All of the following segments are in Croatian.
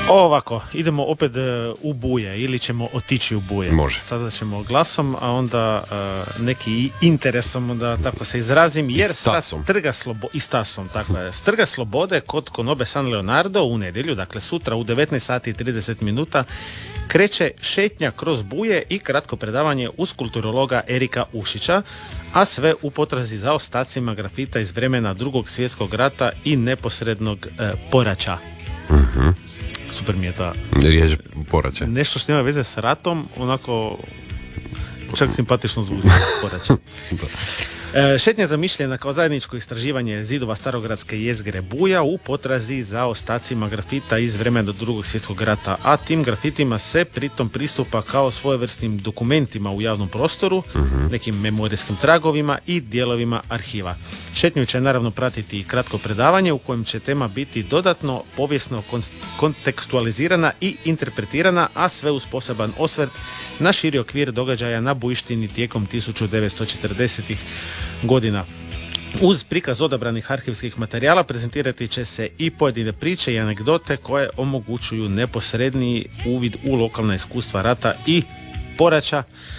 Ovako, idemo opet u Buje ili ćemo otići u Buje. Može. Sada ćemo glasom, a onda neki interesom, da tako se izrazim, jer sa Trga Slobode kod Konobe San Leonardo u nedjelju, dakle sutra u 19 sati i 30 minuta, kreće šetnja kroz Buje i kratko predavanje uz kulturologa Erika Ušića, a sve u potrazi za ostacima grafita iz vremena Drugog svjetskog rata i neposrednog poraća. Mhm. Super mi je ta riječ poraće. Nešto što nema veze s ratom, onako čak simpatično zvuči poraće. Šetnja zamišljena kao zajedničko istraživanje zidova starogradske jezgre Buja u potrazi za ostacima grafita iz vremena Drugog svjetskog rata, a tim grafitima se pritom pristupa kao svojevrsnim dokumentima u javnom prostoru, nekim memorijskim tragovima i dijelovima arhiva. Šetnju će naravno pratiti i kratko predavanje u kojem će tema biti dodatno povijesno kontekstualizirana i interpretirana, a sve uz poseban osvrt na širi okvir događaja na Bujštini tijekom 1940-ih godina. Uz prikaz odabranih arhivskih materijala prezentirati će se i pojedine priče i anegdote koje omogućuju neposredniji uvid u lokalna iskustva rata i poraća,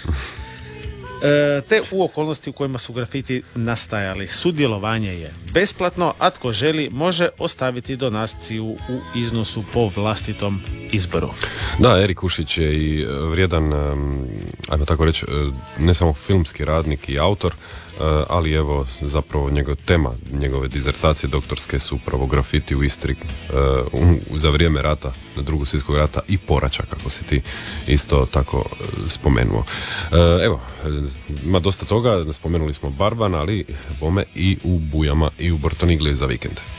te u okolnosti u kojima su grafiti nastajali. Sudjelovanje je besplatno, a tko želi može ostaviti donaciju u iznosu po vlastitom izboru. Da, Erik Ušić je i vrijedan, ajmo tako reći, ne samo filmski radnik i autor, ali evo zapravo njegove dizertacije doktorske su upravo grafiti u Istri za vrijeme rata, Drugog svjetskog rata i poraća, kako si ti isto tako spomenuo. Evo, ima dosta toga, spomenuli smo Barban, ali bome i u Bujama i u Bortonigli za vikend.